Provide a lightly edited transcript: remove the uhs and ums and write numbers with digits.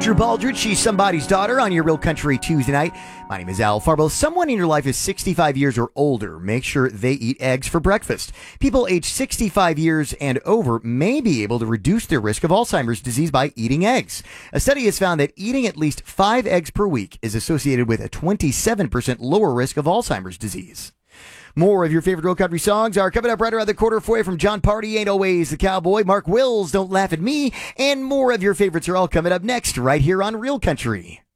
Drew Baldridge, she's somebody's daughter on your Real Country Tuesday night. My name is Al Farbo. Someone in your life is 65 years or older. Make sure they eat eggs for breakfast. People age 65 years and over may be able to reduce their risk of Alzheimer's disease by eating eggs. A study has found that eating at least 5 eggs per week is associated with a 27% lower risk of Alzheimer's disease. More of your favorite Real Country songs are coming up right around the corner for you from John Party, Ain't Always the Cowboy, Mark Wills, Don't Laugh at Me, and more of your favorites are all coming up next right here on Real Country.